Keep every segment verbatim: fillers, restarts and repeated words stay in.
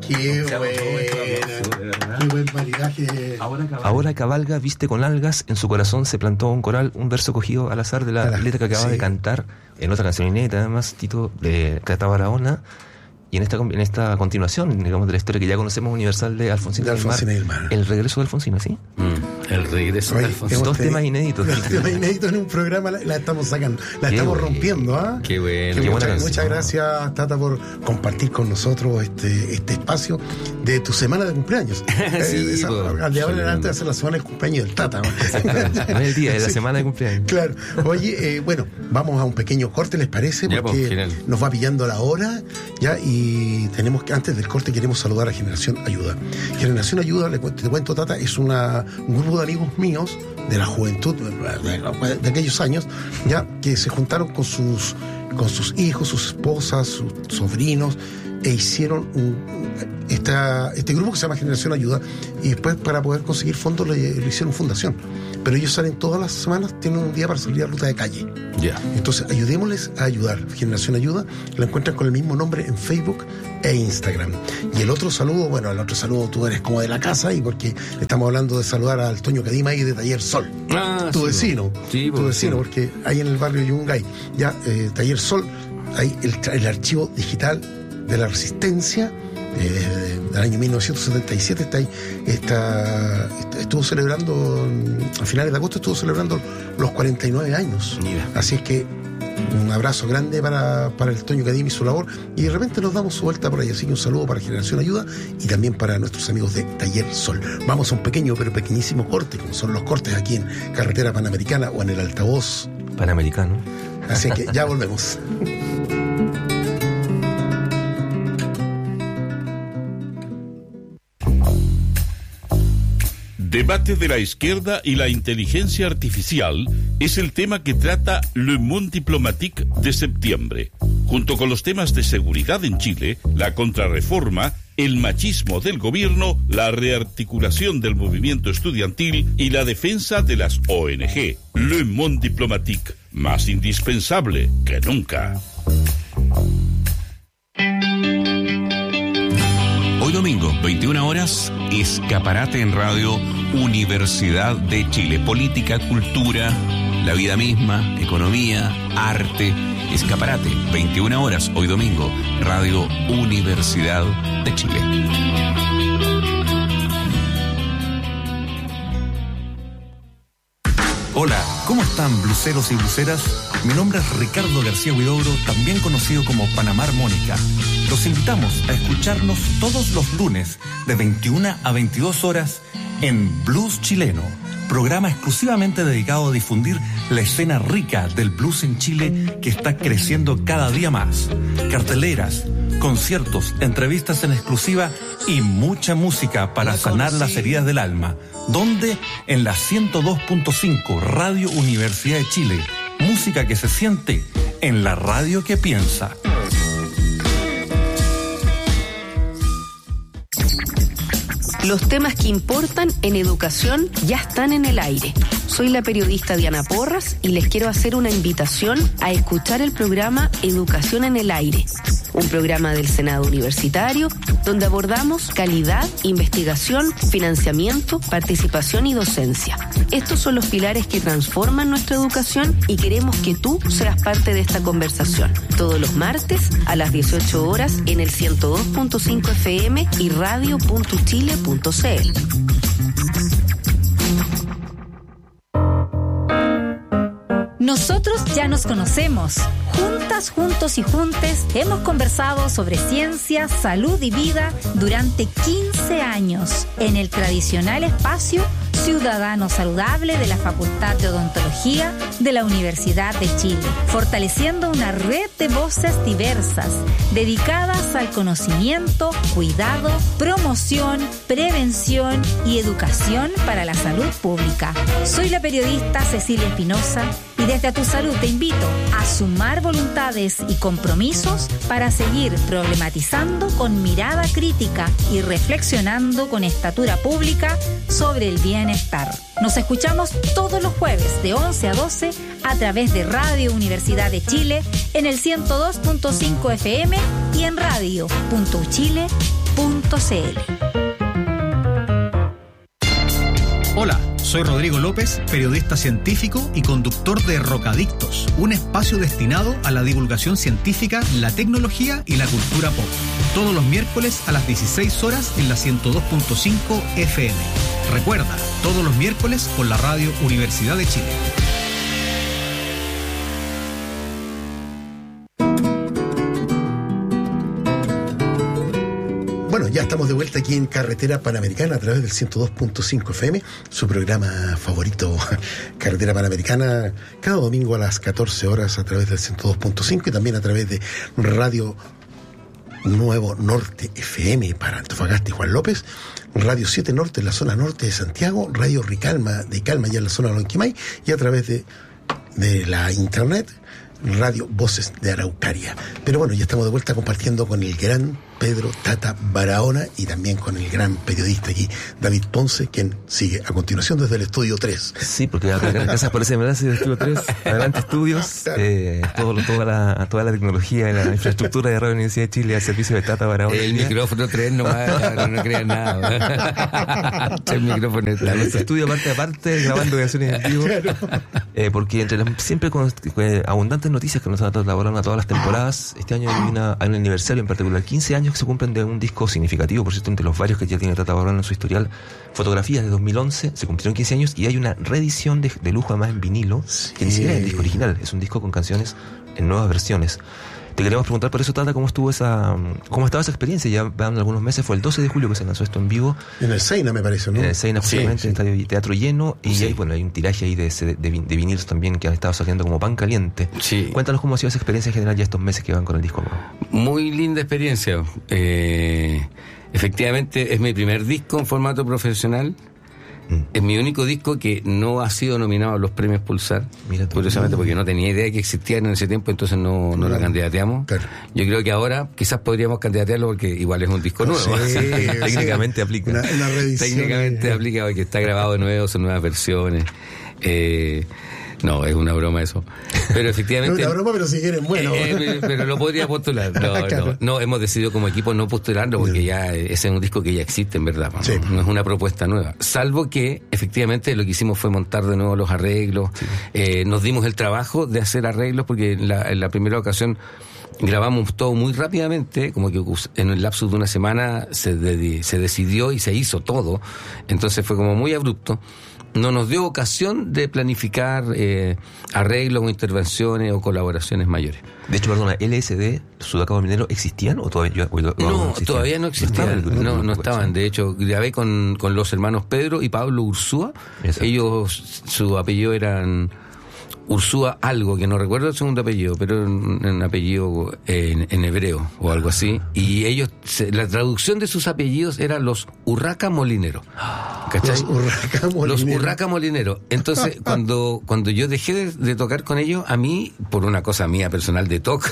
Qué buena, qué buen maridaje. Ahora cabalga. Ahora cabalga, viste con algas, en su corazón se plantó un coral, un verso cogido al azar de la Para, letra que acaba sí. de cantar en otra canción inédita, además, Tito, de Cata Barahona. Y en esta, en esta continuación, digamos, de la historia que ya conocemos universal de Alfonsina, de Alfonsina del Mar, el regreso de Alfonsina, ¿sí? Mm, el regreso Oye, de Alfonsina. Dos te, temas inéditos. Dos temas inéditos en un programa, la, la estamos sacando, la qué estamos bueno, rompiendo, ¿ah? ¿eh? Qué bueno. Qué muchas, buena muchas gracias, Tata, por compartir con nosotros este, este espacio de tu semana de cumpleaños. sí, eh, esa, por, al de ahora en adelante va a ser la semana de cumpleaños del Tata. Exactamente. No es el día, es la sí. semana de cumpleaños. Claro. Oye, eh, bueno, vamos a un pequeño corte, ¿les parece? Porque ya, pues, nos va pillando la hora, ya, y tenemos que, antes del corte, queremos saludar a Generación Ayuda. Generación Ayuda, le cuento, te cuento, Tata, es una, un grupo de amigos míos de la juventud, de, de aquellos años, ya, que se juntaron con sus, con sus hijos, sus esposas, sus sobrinos, e hicieron un, esta, este grupo que se llama Generación Ayuda, y después, para poder conseguir fondos, le, le hicieron fundación. Pero ellos salen todas las semanas, tienen un día para salir a ruta de calle. Ya. Yeah. Entonces, ayudémosles a ayudar. Generación Ayuda, lo encuentran con el mismo nombre en Facebook e Instagram. Y el otro saludo, bueno, el otro saludo tú eres como de la casa, y porque estamos hablando de saludar al Toño Cadima y de Taller Sol. Ah, tu sí, vecino. Sí, tu vecino, sí. Porque ahí en el barrio Yungay, ya, eh, Taller Sol, hay el, el archivo digital de la Resistencia. Eh, del año mil novecientos setenta y siete está ahí, está, estuvo celebrando a finales de agosto, estuvo celebrando los cuarenta y nueve años. Mira. Así es que un abrazo grande para, para el Toño Cadimi y su labor, y de repente nos damos su vuelta por ahí, así que un saludo para Generación Ayuda y también para nuestros amigos de Taller Sol. Vamos a un pequeño pero pequeñísimo corte, como son los cortes aquí en Carretera Panamericana o en el altavoz Panamericano. Así que ya volvemos. Debate de la izquierda y la inteligencia artificial es el tema que trata Le Monde Diplomatique de septiembre, junto con los temas de seguridad en Chile, la contrarreforma, el machismo del gobierno, la rearticulación del movimiento estudiantil y la defensa de las O N G. Le Monde Diplomatique, más indispensable que nunca. Hoy domingo, veintiuna horas, Escaparate en Radio Universidad de Chile. Política, cultura, la vida misma, economía, arte. Escaparate, veintiuna horas, hoy domingo, Radio Universidad de Chile. Hola, ¿cómo están, bluseros y bluseras? Mi nombre es Ricardo García Huidobro, también conocido como Panamá Armónica. Los invitamos a escucharnos todos los lunes de veintiuna a veintidós horas en Blues Chileno, programa exclusivamente dedicado a difundir la escena rica del blues en Chile, que está creciendo cada día más. Carteleras, conciertos, entrevistas en exclusiva y mucha música para sanar las heridas del alma. ¿Dónde? En la ciento dos punto cinco Radio Universidad de Chile. Música que se siente en la radio que piensa. Los temas que importan en educación ya están en el aire. Soy la periodista Diana Porras y les quiero hacer una invitación a escuchar el programa Educación en el Aire, un programa del Senado Universitario donde abordamos calidad, investigación, financiamiento, participación y docencia. Estos son los pilares que transforman nuestra educación y queremos que tú seas parte de esta conversación. Todos los martes a las dieciocho horas en el ciento dos punto cinco F M y radio punto chile punto c l. Nosotros ya nos conocemos. Juntas, juntos y juntes hemos conversado sobre ciencia, salud y vida durante quince años en el tradicional espacio Ciudadano Saludable de la Facultad de Odontología de la Universidad de Chile, fortaleciendo una red de voces diversas dedicadas al conocimiento, cuidado, promoción, prevención y educación para la salud pública. Soy la periodista Cecilia Espinosa y desde A Tu Salud te invito a sumar voluntades y compromisos para seguir problematizando con mirada crítica y reflexionando con estatura pública sobre el bien bienestar. Nos escuchamos todos los jueves de once a doce a través de Radio Universidad de Chile en el ciento dos punto cinco F M y en radio punto uchile punto c l. Hola, soy Rodrigo López, periodista científico y conductor de Rocadictos, un espacio destinado a la divulgación científica, la tecnología y la cultura pop. Todos los miércoles a las dieciséis horas en la ciento dos punto cinco F M. Recuerda, todos los miércoles por la Radio Universidad de Chile. Bueno, ya estamos de vuelta aquí en Carretera Panamericana a través del ciento dos punto cinco F M, su programa favorito, Carretera Panamericana, cada domingo a las catorce horas a través del ciento dos punto cinco y también a través de Radio Nuevo Norte F M para Antofagasta y Juan López, Radio siete Norte en la zona norte de Santiago, Radio Ricalma de Calma ya en la zona de Lonquimay y a través de, de la internet, Radio Voces de Araucaria. Pero bueno, ya estamos de vuelta compartiendo con el gran Pedro Tata Barahona y también con el gran periodista aquí, David Ponce, quien sigue a continuación desde el estudio tres. Sí, porque gracias por ese enlace del estudio tres, adelante estudios, eh, todo, toda, la, toda la tecnología y la infraestructura de Radio Universidad de Chile al servicio de Tata Barahona. El micrófono tres nomás, no, no crean nada. El micrófono es la nuestro estudio parte a parte, grabando canciones en vivo, eh, porque entre las siempre con eh, abundantes noticias que nos han elaborado a todas las temporadas, este año hay, una, hay un aniversario en particular, quince años que se cumplen de un disco significativo, por cierto, entre los varios que ya tiene Tata Barahona en su historial. Fotografías de dos mil once, se cumplieron quince años y hay una reedición de, de lujo además en vinilo, sí, que ni siquiera es el disco original, es un disco con canciones en nuevas versiones. Te queríamos preguntar por eso, Tata, cómo estuvo esa, cómo estaba esa experiencia. Ya van algunos meses, fue el doce de julio que se lanzó esto en vivo. En el Seina, me parece, ¿no? En el Seina, justamente, sí, sí. En el teatro lleno. Y sí. hay, bueno, hay un tiraje ahí de, de, de, de vinilos también que han estado saliendo como pan caliente. Sí. Cuéntanos cómo ha sido esa experiencia en general ya estos meses que van con el disco nuevo. Muy linda experiencia. Eh, efectivamente, es mi primer disco en formato profesional. Mm. Es mi único disco que no ha sido nominado a los premios Pulsar, curiosamente, porque no tenía idea que existían en ese tiempo, entonces no, no claro. la candidateamos. Claro. Yo creo que ahora quizás podríamos candidatearlo porque igual es un disco nuevo. Sí, técnicamente aplica. Una, una revisión. Técnicamente aplica porque está grabado de nuevo, son nuevas versiones. Eh, no, es una broma eso. Pero efectivamente... Es una broma, pero si quieren, bueno. Eh, eh, pero lo podría postular. No, claro. no, no, hemos decidido como equipo no postularlo porque sí. ya ese es un disco que ya existe, en verdad. ¿No? Sí. no es una propuesta nueva. Salvo que, efectivamente, lo que hicimos fue montar de nuevo los arreglos. Sí. Eh, nos dimos el trabajo de hacer arreglos porque en la, en la primera ocasión grabamos todo muy rápidamente, como que en el lapso de una semana se, de, se decidió y se hizo todo. Entonces fue como muy abrupto. No nos dio ocasión de planificar eh, arreglos o intervenciones o colaboraciones mayores. De hecho, perdona, L S D, Sudacabo Minero, ¿existían o todavía, o, o no, no existían? Todavía no existían. No, no, no estaban. De hecho, grabé con, con los hermanos Pedro y Pablo Ursúa. Exacto. Ellos, su apellido eran Ursúa algo, que no recuerdo el segundo apellido, pero un, un apellido en, en hebreo o algo así. Y ellos, se, la traducción de sus apellidos era los Urraca Molinero. ¿Cachai? Los Urraca Molinero. Los Urraca Molinero. Entonces, cuando, cuando yo dejé de, de tocar con ellos, a mí, por una cosa mía personal de toque,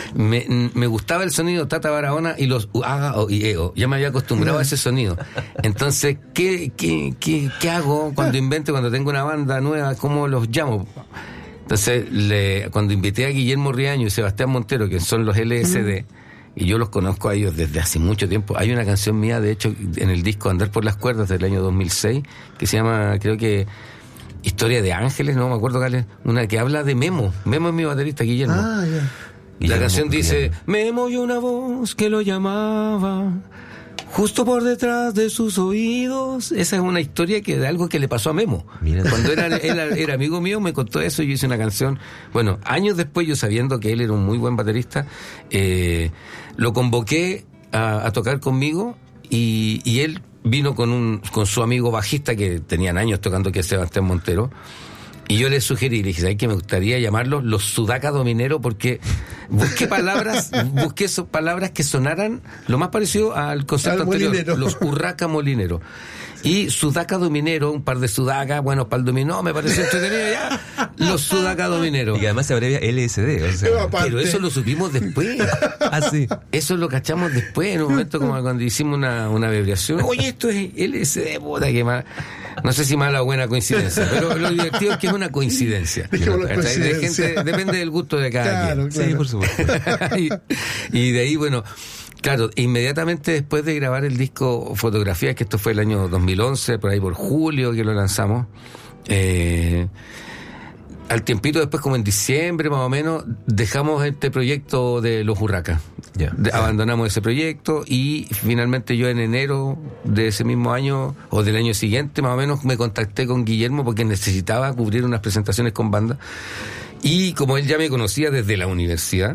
me, me gustaba el sonido Tata Barahona y los Uaga y Ego. Ya me había acostumbrado a ese sonido. Entonces, ¿qué, qué, qué, qué hago cuando invento, cuando tengo una banda nueva? ¿Cómo los llamo? Entonces, le, cuando invité a Guillermo Riaño y Sebastián Montero, que son los L S D, y yo los conozco a ellos desde hace mucho tiempo, hay una canción mía, de hecho, en el disco Andar por las Cuerdas del año dos mil seis, que se llama, creo que, Historia de Ángeles, no me acuerdo, Gale, una que habla de Memo. Memo es mi baterista, Guillermo. Ah, yeah. Y la canción dice, Memo oyó una voz que lo llamaba justo por detrás de sus oídos. Esa es una historia que de algo que le pasó a Memo. Mira. Cuando era, era, era amigo mío, me contó eso y yo hice una canción. Bueno, años después, yo sabiendo que él era un muy buen baterista, eh, lo convoqué a, a tocar conmigo y, y él vino con un con su amigo bajista que tenían años tocando, que es Sebastián Montero. Y yo le sugerí, le dije, ¿sabes qué? Me gustaría llamarlos los Sudaca Dominero, porque busqué palabras, busqué palabras que sonaran lo más parecido al concepto al anterior, molinero. Los Urraca Molinero. Y Sudaca Dominero, un par de sudacas, bueno, para el dominó me pareció entretenido ya. Los Sudaca Dominero. Y que además se abrevia L S D, o sea. Pero eso lo supimos después. Ah, sí. Eso lo cachamos después, en un momento como cuando hicimos una, una abreviación. Oye, esto es L S D, puta, que mal. No sé si mala o buena coincidencia, pero lo divertido es que es una coincidencia. coincidencia. De gente, depende del gusto de cada claro, quien. Claro. Sí, por supuesto. y, y de ahí, bueno, claro, inmediatamente después de grabar el disco Fotografías, que esto fue el año dos mil once, por ahí por julio que lo lanzamos, eh, al tiempito después, como en diciembre más o menos, dejamos este proyecto de Los Urracas. Yeah. De, abandonamos ese proyecto y finalmente yo en enero de ese mismo año o del año siguiente más o menos me contacté con Guillermo porque necesitaba cubrir unas presentaciones con banda y como él ya me conocía desde la universidad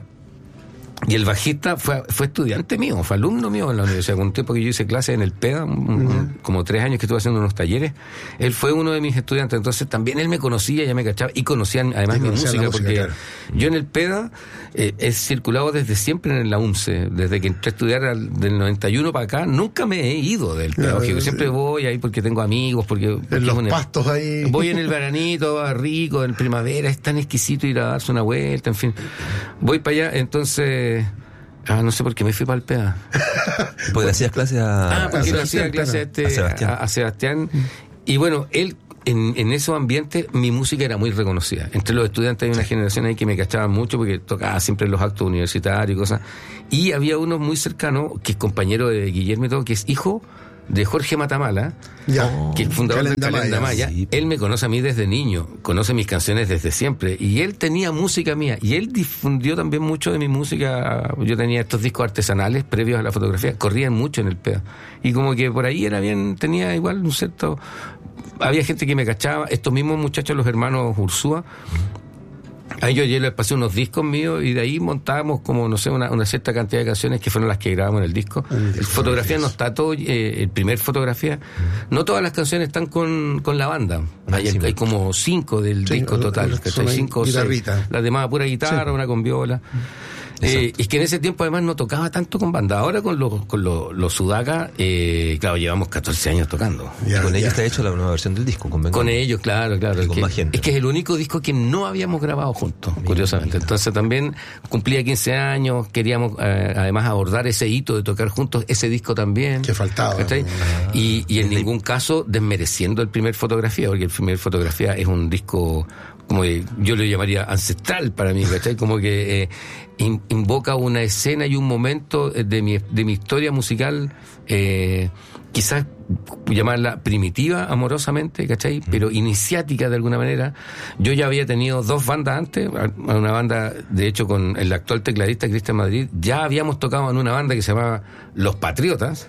y el bajista fue, fue estudiante mío, fue alumno mío en la universidad, con un tiempo que yo hice clases en el PEDA, un, uh-huh. como tres años que estuve haciendo unos talleres, él fue uno de mis estudiantes, entonces también él me conocía, ya me cachaba, y conocía además mi música, música, porque claro. Yo en el PEDA eh, he circulado desde siempre en la UNCE, desde que entré a estudiar al, del noventa y uno para acá, nunca me he ido del pedagógico, claro, siempre voy ahí porque tengo amigos, porque... porque en los un, pastos ahí... Voy en el veranito, rico, en primavera, es tan exquisito ir a darse una vuelta, en fin, voy para allá, entonces... Ah, no sé por qué me fui para el PEDA. Porque le hacías clases a... Ah, porque a le hacía clases a, este, a Sebastián. A, a Sebastián. Y bueno, él, en, en esos ambientes, mi música era muy reconocida. Entre los estudiantes hay una generación ahí que me cachaban mucho porque tocaba siempre en los actos universitarios y cosas. Y había uno muy cercano, que es compañero de Guillermo y todo, que es hijo de Jorge Matamala, ya. que es fundador de Calenda Maya. Sí. Él me conoce a mí desde niño, conoce mis canciones desde siempre, y él tenía música mía, y él difundió también mucho de mi música. Yo tenía estos discos artesanales previos a la fotografía, corrían mucho en el PEDA, y como que por ahí era bien, tenía igual un cierto... Había gente que me cachaba, estos mismos muchachos, los hermanos Ursúa, a ellos yo les pasé unos discos míos y de ahí montábamos como, no sé, una, una cierta cantidad de canciones que fueron las que grabamos en el disco. El fotografía no está todo, eh, el primer fotografía, no todas las canciones están con, con la banda. Hay, hay como cinco del sí, disco total, que hay cinco o seis. Las demás pura guitarra, sí. Una con viola. Eh, es que en ese tiempo además no tocaba tanto con banda. Ahora con los con los, los Sudaca, eh, claro, llevamos catorce años tocando. Ya, con ya. ellos está hecho la nueva versión del disco. Con, con ellos, claro, claro. Es con que, más gente. Es que es el único disco que no habíamos grabado juntos, mira, curiosamente. Mira. Entonces también cumplía quince años, queríamos eh, además abordar ese hito de tocar juntos, ese disco también. Que faltaba. Ah, y, y en ningún caso desmereciendo el primer Fotografía, porque el primer Fotografía es un disco... como que yo lo llamaría ancestral para mí, ¿cachai? Como que eh, in, invoca una escena y un momento de mi, de mi historia musical, eh, quizás llamarla primitiva amorosamente, ¿cachai? Pero iniciática de alguna manera. Yo ya había tenido dos bandas antes, una banda, de hecho, con el actual tecladista Cristian Madrid, ya habíamos tocado en una banda que se llamaba Los Patriotas.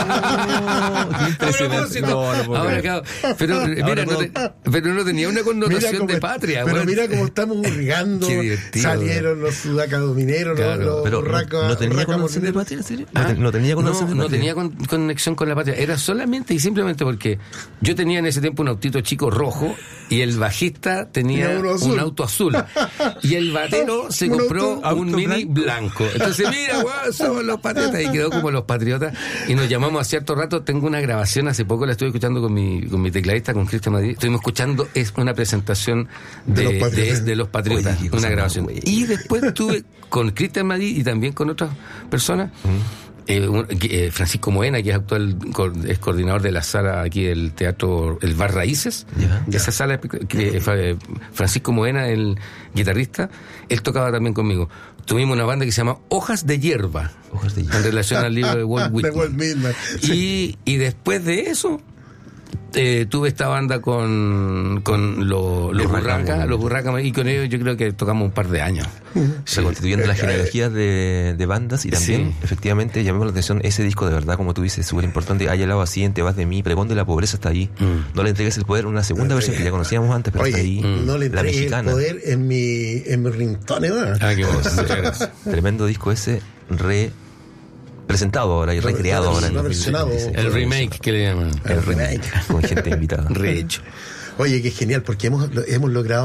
Oh, qué impresionante. No, no puedo Ahora, claro, pero, mira, no te, pero no tenía una connotación como, de patria. Pero bueno. Mira cómo estamos hurgando. Salieron los Sudaca Domineros, claro, los, pero los Raca, ¿no tenía Raca conexión de patria, en serio? ¿Ah? ¿No tenía conexión no, de patria? No tenía con, conexión con la patria. Era solamente y simplemente porque yo tenía en ese tiempo un autito chico rojo y el bajista tenía un auto azul y el batero se un compró auto, un auto mini blanco. blanco. Entonces, mira, guau, somos los patriotas, y quedó como los patriotas y nos llamamos a cierto rato. Tengo una grabación, hace poco la estuve escuchando con mi, con mi tecladista, con Cristian Madrid. Estuvimos escuchando, es una presentación de, de, los, patriotas. de, de los patriotas, Oye, una grabación. Más, y después estuve con Cristian Madrid y también con otras personas. ¿Mm? Eh, eh, Francisco Moena, que es actual es coordinador de la sala aquí del teatro, el Bar Raíces, yeah, yeah. Esa sala que eh, Francisco Moena, el guitarrista, él tocaba también conmigo. Tuvimos una banda que se llama Hojas de Hierba, Hojas de Hierba. En relación al libro de Walt Whitman. de Walt Whitman. Sí. Y, y después de eso Eh, tuve esta banda con, con lo, los Burracas, los Burracas, y con ellos yo creo que tocamos un par de años. Uh-huh. Sí. Constituyendo las genealogías de, de bandas y también, sí. efectivamente, llamemos la atención, ese disco de verdad, como tú dices, es súper importante. Hay al lado así, Te vas de mí, Pregón de la pobreza está ahí. Mm. No le entregues el poder, una segunda no versión que ya conocíamos antes, pero Oye, está ahí. Mm. No le la entregues mexicana. el poder en mi, en mi ringtone, ¿no? Ah, qué bueno. Tremendo disco ese, re... presentado ahora y recreado no, ahora. No, no, el remake que le llaman. El remake. Con gente invitada. Rehecho. Oye, qué genial, porque hemos, hemos logrado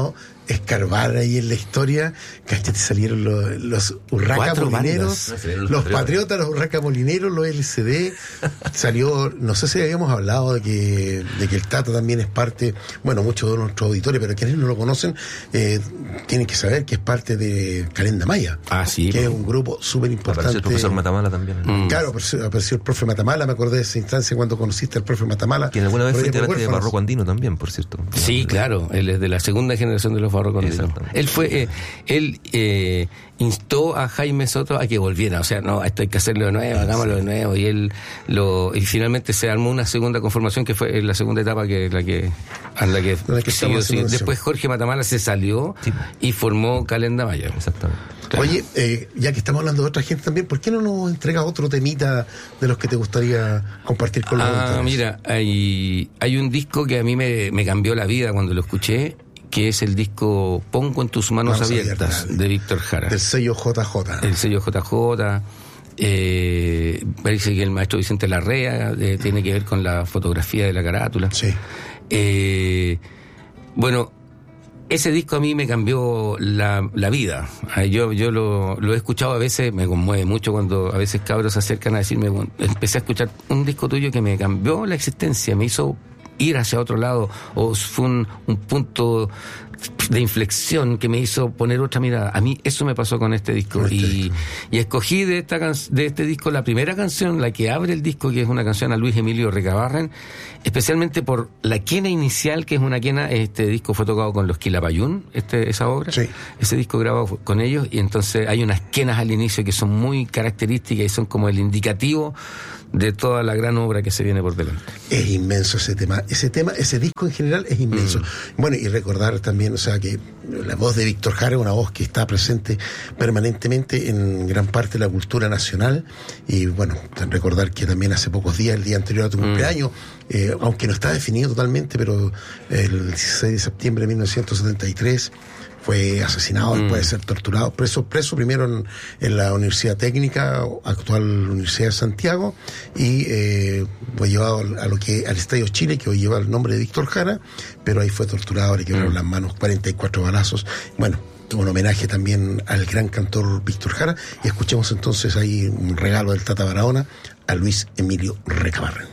escarbar ahí en la historia, ¿cachai? Salieron los, los Urraca Molineros, los, los Patriotas, los Urraca Molineros, los L C D. Salió, no sé si habíamos hablado de que, de que el Tata también es parte, bueno, muchos de nuestros auditores, pero quienes no lo conocen, eh, tienen que saber que es parte de Calenda Maya. Ah, sí. Que es un grupo súper importante. Apareció el profesor Matamala también. Mm. Claro, apareció, apareció el profe Matamala, me acordé de esa instancia cuando conociste al profe Matamala. Que alguna vez fue integrante de Barroco Andino también, por cierto. Sí, claro, él es de la segunda generación de los Barroco Andino. Él fue, eh, él eh, instó a Jaime Soto a que volviera, o sea, no, esto hay que hacerlo de nuevo, hagámoslo de nuevo, y él lo, y finalmente se armó una segunda conformación que fue la segunda etapa que la que, a la que, la que siguió, siguió. Después Jorge Matamala se salió sí. y formó Calenda Maya. Exactamente. Claro. Oye, eh, ya que estamos hablando de otra gente también, ¿por qué no nos entregas otro temita de los que te gustaría compartir con los Ah, mira, hay, hay un disco que a mí me, me cambió la vida cuando lo escuché, que es el disco Pongo en tus manos, manos abiertas, abiertas de Víctor Jara. Del sello J J. El sello J J. Eh, parece que el maestro Vicente Larrea eh, tiene que ver con la fotografía de la carátula. Sí. Eh, bueno, ese disco a mí me cambió la, la vida. Yo, yo lo, lo he escuchado a veces, me conmueve mucho cuando a veces cabros se acercan a decirme, bueno, empecé a escuchar un disco tuyo que me cambió la existencia, me hizo ir hacia otro lado, o fue un, un punto de inflexión que me hizo poner otra mirada. A mí eso me pasó con este disco. Este y, disco. y escogí de esta can- de este disco la primera canción, la que abre el disco, que es una canción a Luis Emilio Recabarren, especialmente por la quena inicial, que es una quena. Este disco fue tocado con los Quilapayún, este, esa obra, sí. ese disco grabado con ellos, y entonces hay unas quenas al inicio que son muy características y son como el indicativo de toda la gran obra que se viene por delante. Es inmenso ese tema, ese tema, ese disco en general es inmenso. Mm. Bueno, y recordar también, o sea, que la voz de Víctor Jara es una voz que está presente permanentemente en gran parte de la cultura nacional, y bueno, recordar que también hace pocos días, el día anterior a tu mm. cumpleaños, eh, aunque no está definido totalmente, pero el dieciséis de septiembre de mil novecientos setenta y tres fue asesinado, mm. después de ser torturado, preso, preso primero en, en la Universidad Técnica, actual Universidad de Santiago, y eh, fue llevado a lo que al Estadio Chile, que hoy lleva el nombre de Víctor Jara, pero ahí fue torturado, le quebraron mm. las manos, cuarenta y cuatro balazos. Bueno, un homenaje también al gran cantor Víctor Jara, y escuchemos entonces ahí un regalo del Tata Barahona a Luis Emilio Recabarren.